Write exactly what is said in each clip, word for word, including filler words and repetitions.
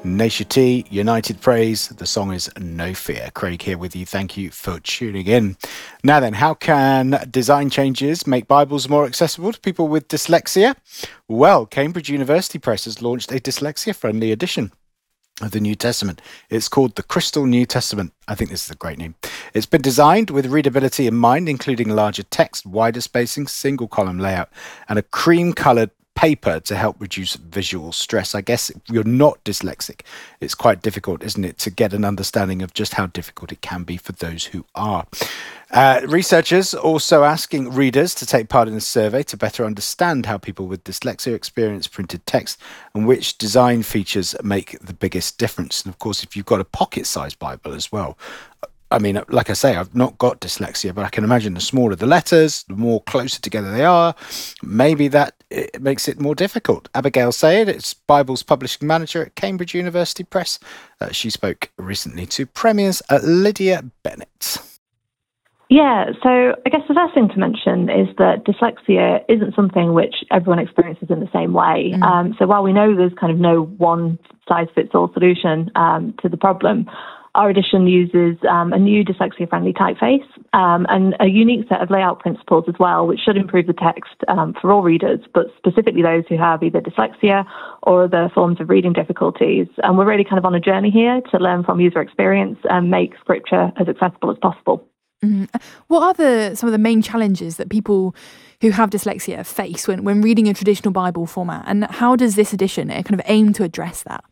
Nature T, United Praise. The song is No Fear. Craig here with you. Thank you for tuning in. Now then, how can design changes make Bibles more accessible to people with dyslexia? Well, Cambridge University Press has launched a dyslexia-friendly edition of the New Testament. It's called the Crystal New Testament. I think this is a great name. It's been designed with readability in mind, including larger text, wider spacing, single column layout, and a cream-coloured paper to help reduce visual stress. I guess if you're not dyslexic, it's quite difficult, isn't it, to get an understanding of just how difficult it can be for those who are. Uh, researchers also asking readers to take part in a survey to better understand how people with dyslexia experience printed text and which design features make the biggest difference. And of course, if you've got a pocket-sized Bible as well, I mean, like I say, I've not got dyslexia, but I can imagine the smaller the letters, the more closer together they are, maybe that it makes it more difficult. Abigail Sayed, it's Bible's publishing manager at Cambridge University Press. Uh, she spoke recently to Premier's uh, Lydia Bennett. Yeah, so I guess the first thing to mention is that dyslexia isn't something which everyone experiences in the same way. Mm. Um, so while we know there's kind of no one-size-fits-all solution um, to the problem, our edition uses um, a new dyslexia-friendly typeface um, and a unique set of layout principles as well, which should improve the text um, for all readers, but specifically those who have either dyslexia or other forms of reading difficulties. And we're really kind of on a journey here to learn from user experience and make scripture as accessible as possible. Mm. What are the, some of the main challenges that people who have dyslexia face when, when reading a traditional Bible format? And how does this edition kind of aim to address that?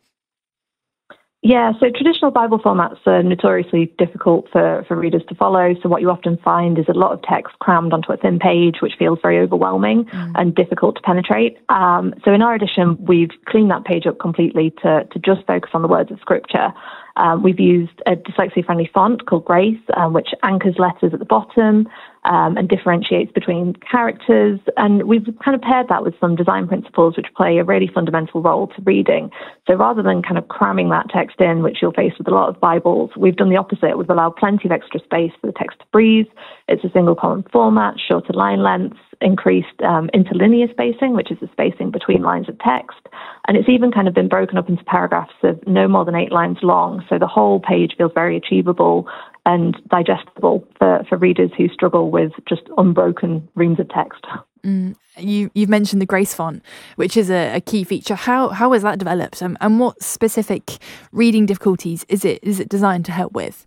Yeah, so traditional Bible formats are notoriously difficult for, for readers to follow. So what you often find is a lot of text crammed onto a thin page, which feels very overwhelming mm. and difficult to penetrate. Um, so in our edition, we've cleaned that page up completely to, to just focus on the words of Scripture. Um, we've used a dyslexia-friendly font called Grace, um, which anchors letters at the bottom um, and differentiates between characters. And we've kind of paired that with some design principles which play a really fundamental role to reading. So rather than kind of cramming that text in, which you'll face with a lot of Bibles, we've done the opposite. We've allowed plenty of extra space for the text to breathe. It's a single column format, shorter line lengths, increased um, interlinear spacing, which is the spacing between lines of text. And it's even kind of been broken up into paragraphs of no more than eight lines long. So the whole page feels very achievable and digestible for, for readers who struggle with just unbroken reams of text. Mm. You, you've mentioned the Grace font, which is a, a key feature. How how has that developed? Um, and what specific reading difficulties is it is it designed to help with?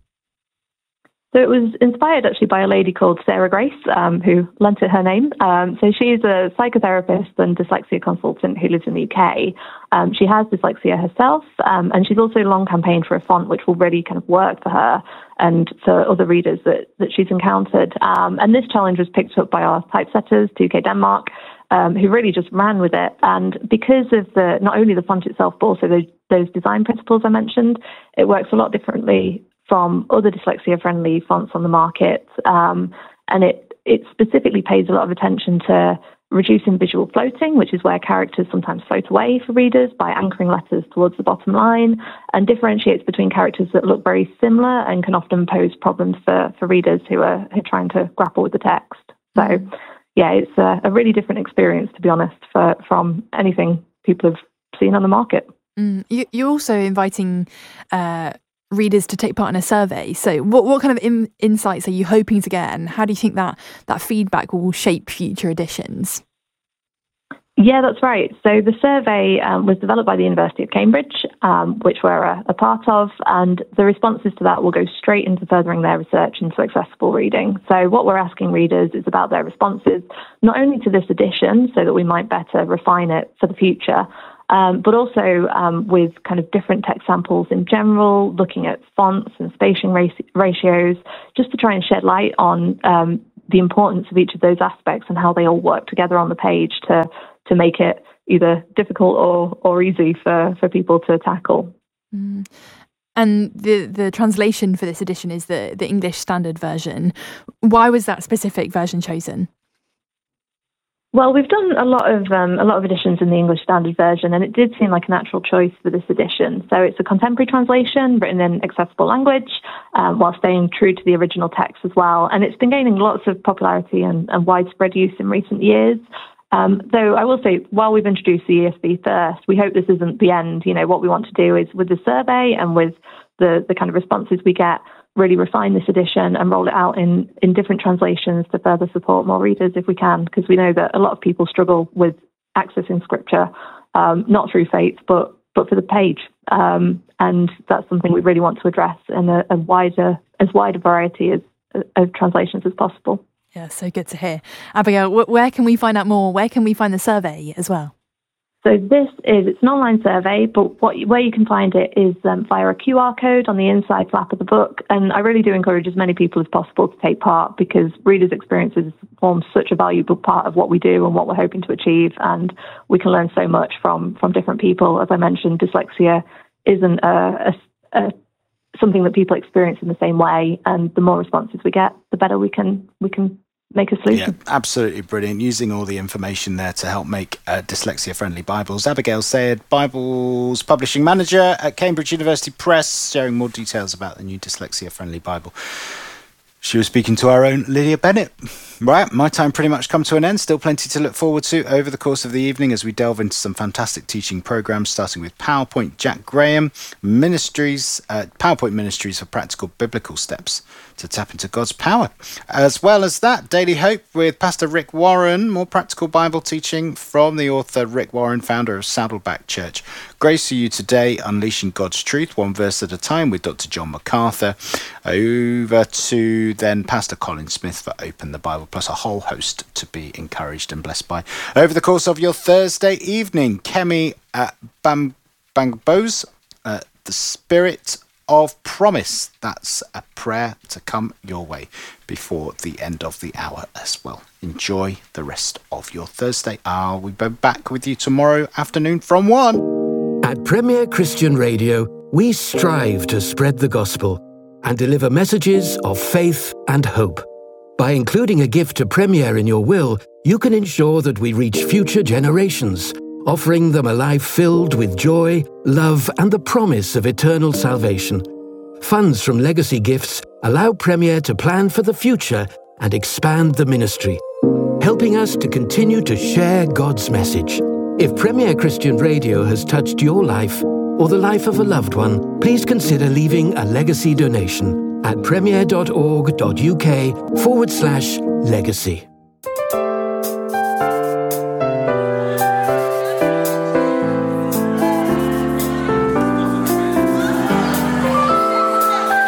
So it was inspired actually by a lady called Sarah Grace, um, who lent it her name. Um, so she's a psychotherapist and dyslexia consultant who lives in the U K. Um, she has dyslexia herself, um, and she's also long campaigned for a font which will really kind of work for her and for other readers that, that she's encountered. Um, and this challenge was picked up by our typesetters, two K Denmark, um, who really just ran with it. And because of the not only the font itself, but also those, those design principles I mentioned, it works a lot differently from other dyslexia-friendly fonts on the market, um, and it, it specifically pays a lot of attention to reducing visual floating, which is where characters sometimes float away for readers by anchoring letters towards the bottom line, and differentiates between characters that look very similar and can often pose problems for, for readers who are, who are trying to grapple with the text. So, yeah, it's a, a really different experience, to be honest, for, from anything people have seen on the market. Mm. You, you're also inviting Uh readers to take part in a survey. So what what kind of in, insights are you hoping to get, and how do you think that that feedback will shape future editions? Yeah, that's right. So the survey um, was developed by the University of Cambridge, um, which we're a, a part of, and the responses to that will go straight into furthering their research into accessible reading. So what we're asking readers is about their responses, not only to this edition, so that we might better refine it for the future, Um, but also um, with kind of different text samples in general, looking at fonts and spacing raci- ratios, just to try and shed light on um, the importance of each of those aspects and how they all work together on the page to to make it either difficult or or easy for, for people to tackle. Mm. And the, the translation for this edition is the, the English Standard Version. Why was that specific version chosen? Well, we've done a lot of um, a lot of editions in the English Standard Version, and it did seem like a natural choice for this edition. So it's a contemporary translation written in accessible language, um, while staying true to the original text as well. And it's been gaining lots of popularity and, and widespread use in recent years. Um, so I will say, while we've introduced the E S V first, we hope this isn't the end. You know, what we want to do is with the survey and with the, the kind of responses we get, really refine this edition and roll it out in, in different translations to further support more readers if we can, because we know that a lot of people struggle with accessing scripture, um, not through faith, but but for the page. Um, and that's something we really want to address in a, a wider, as wide a variety of, of translations as possible. Yeah, so good to hear. Abigail, wh- where can we find out more? Where can we find the survey as well? So this is, it's an online survey, but what where you can find it is um, via a Q R code on the inside flap of the book. And I really do encourage as many people as possible to take part, because readers' experiences form such a valuable part of what we do and what we're hoping to achieve. And we can learn so much from from different people. As I mentioned, dyslexia isn't a, a, a something that people experience in the same way. And the more responses we get, the better we can we can make a solution. Yeah, absolutely brilliant. Using all the information there to help make uh, dyslexia-friendly Bibles. Abigail Sayed, Bibles Publishing Manager at Cambridge University Press, sharing more details about the new dyslexia-friendly Bible. She was speaking to our own Lydia Bennett. Right, my time pretty much come to an end. Still plenty to look forward to over the course of the evening as we delve into some fantastic teaching programs, starting with PowerPoint Jack Graham, Ministries, uh, PowerPoint Ministries for Practical Biblical Steps to tap into God's power. As well as that, Daily Hope with Pastor Rick Warren, more practical Bible teaching from the author Rick Warren, founder of Saddleback Church. Grace to you today, Unleashing God's Truth, one verse at a time with Doctor John MacArthur. Over to then Pastor Colin Smith for Open the Bible, plus a whole host to be encouraged and blessed by. Over the course of your Thursday evening, Kemi at Bam Bangbos, uh, the Spirit of Promise. That's a prayer to come your way before the end of the hour as well. Enjoy the rest of your Thursday. I'll be back with you tomorrow afternoon from one. At Premier Christian Radio, we strive to spread the gospel and deliver messages of faith and hope. By including a gift to Premier in your will, you can ensure that we reach future generations, offering them a life filled with joy, love, and the promise of eternal salvation. Funds from legacy gifts allow Premier to plan for the future and expand the ministry, helping us to continue to share God's message. If Premier Christian Radio has touched your life or the life of a loved one, please consider leaving a legacy donation at premier.org.uk forward slash legacy.